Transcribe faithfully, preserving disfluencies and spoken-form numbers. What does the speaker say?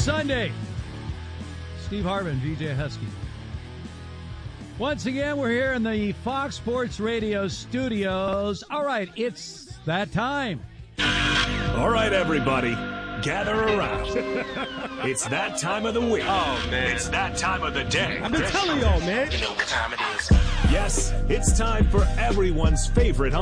Sunday. Steve Harvin, V J Husky. Once again, we're here in the Fox Sports Radio studios. All right, it's that time. All right, everybody, gather around. It's that time of the week. Oh, man. It's that time of the day. I've been telling y'all, man. You know what time it is. Yes, it's time for everyone's favorite